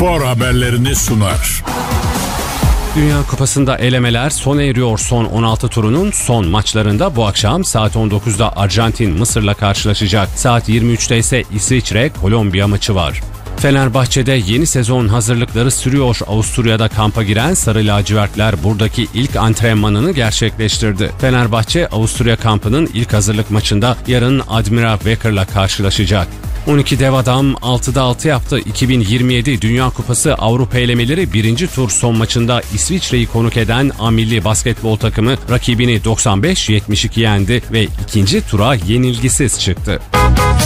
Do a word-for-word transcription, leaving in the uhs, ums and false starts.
spor haberlerini sunar. Dünya Kupası'nda elemeler sona eriyor. Son on altı turunun son maçlarında bu akşam saat on dokuzda Arjantin Mısır'la karşılaşacak. Saat yirmi üçte ise İsviçre Kolombiya maçı var. Fenerbahçe'de yeni sezon hazırlıkları sürüyor. Avusturya'da kampa giren Sarı Lacivertler buradaki ilk antrenmanını gerçekleştirdi. Fenerbahçe Avusturya kampının ilk hazırlık maçında yarın Admira Wacker'la karşılaşacak. on iki dev adam altıda altı yaptı. iki bin yirmi yedi Dünya Kupası Avrupa elemeleri birinci tur son maçında İsviçre'yi konuk eden A Milli Basketbol takımı rakibini doksan beş yetmiş iki yendi ve ikinci tura yenilgisiz çıktı.